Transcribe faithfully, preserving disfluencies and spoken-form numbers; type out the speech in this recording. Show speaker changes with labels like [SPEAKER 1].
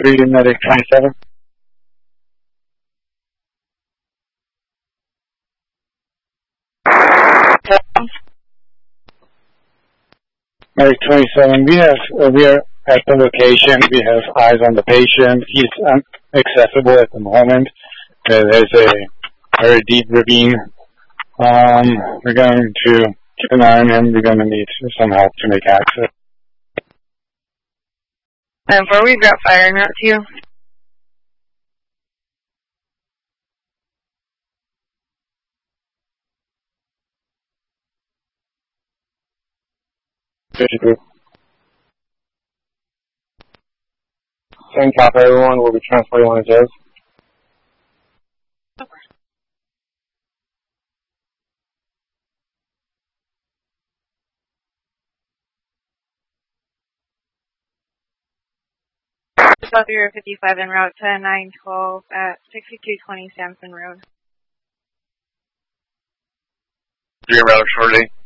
[SPEAKER 1] three, Medic twenty-seven. Medic twenty-seven, we have, uh, we are at the location. We have eyes on the patient. He's inaccessible at the moment. Uh, there's a very deep ravine. Um, we're going to keep an eye on him. We're going to need some help to make access.
[SPEAKER 2] And where we've got firing out to you.
[SPEAKER 1] fifty-two.
[SPEAKER 3] Same copy, everyone. We'll be transporting on the Jazz.
[SPEAKER 2] South Bureau fifty-five en route to nine twelve at sixty-two twenty Sampson Road.
[SPEAKER 4] Three rather shortly.